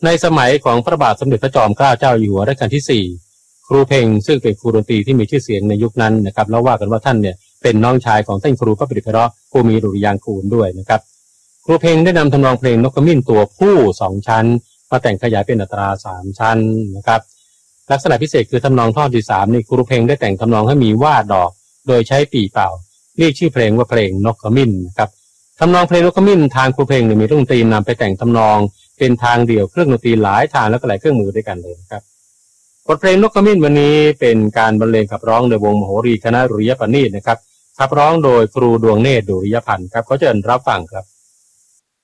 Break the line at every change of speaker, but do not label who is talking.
ในสมัยของพระบาทสมเด็จพระจอมเกล้าเจ้าอยู่หัวรัชกาลที่4ครูเพ็งซึ่งเป็นครูดนตรีที่มีชื่อเสียงในยุคนั้นนะครับแล้วว่ากันว่าท่านเนี่ยเป็นน้องชายของท่านครูพระประดิษฐ์เพราะผู้มีดุริยางค์คูณด้วยนะครับครูเพ็งได้นำทำนองเพลงนกขมิ้นตัวผู้2ชั้นมาแต่งขยายเป็นอัตรา3ชั้นนะครับลักษณะพิเศษคือทำนองท่อนที่3นี่ครูเพ็งได้แต่งทำนองให้มีว่าดอกโดยใช้ปี่เป่าเรียกชื่อเพลงว่าเพลงนกขมิ้นนะครับทำนองเพลงนกขมิ้นทางครูเพ็งมีดนตรีนำไปแต่งทำนองเป็นทางเดี่ยวเครื่องดนตรีหลายทางแล้วก็หลายเครื่องมือด้วยกันเลยครับบทเพลงนกขมิ้นวันนี้เป็นการบรรเลงขับร้องโดยวงมโหรีคณะดุริยปณีตนะครับขับร้องโดยครูดวงเนตรดุริยพันธ์ครับขอเชิญรับฟังครับ